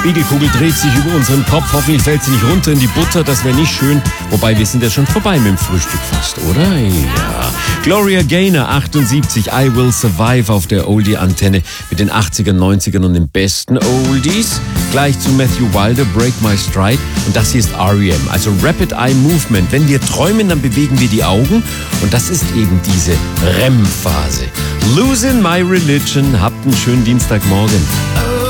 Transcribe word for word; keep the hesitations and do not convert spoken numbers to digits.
Spiegelkugel dreht sich über unseren Kopf. Hoffentlich fällt sie nicht runter in die Butter, das wäre nicht schön. Wobei, wir sind ja schon vorbei mit dem Frühstück fast, oder? Ja. Gloria Gaynor, achtundsiebzig, I Will Survive auf der Oldie-Antenne mit den achtzigern, neunzigern und den besten Oldies. Gleich zu Matthew Wilder, Break My Stride. Und das hier ist R E M, also Rapid Eye Movement. Wenn wir träumen, dann bewegen wir die Augen. Und das ist eben diese R E M-Phase. Losing My Religion. Habt einen schönen Dienstagmorgen.